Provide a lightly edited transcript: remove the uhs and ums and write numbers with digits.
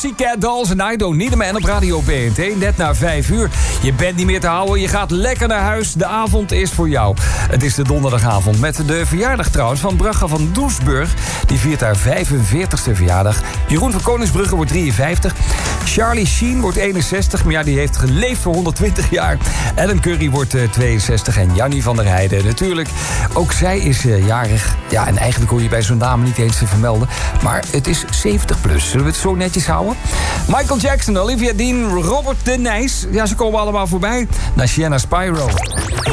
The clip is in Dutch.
Pussycat Dolls en I Don't Need a Man op Radio BNT. Net na 5 uur. Je bent niet meer te houden, je gaat lekker naar huis. De avond is voor jou. Het is de donderdagavond met de verjaardag trouwens van Brugge van Doesburg. Die viert haar 45ste verjaardag. Jeroen van Koningsbrugge wordt 53. Charlie Sheen wordt 61, maar ja, die heeft geleefd voor 120 jaar. Ellen Curry wordt 62 en Jannie van der Heijden natuurlijk. Ook zij is jarig. Ja, en eigenlijk hoor je bij zo'n dame niet eens te vermelden. Maar het is 70 plus. Zullen we het zo netjes houden? Michael Jackson, Olivia Dean, Robert de Nijs. Ja, ze komen allemaal voorbij. Naar Sienna Spyro.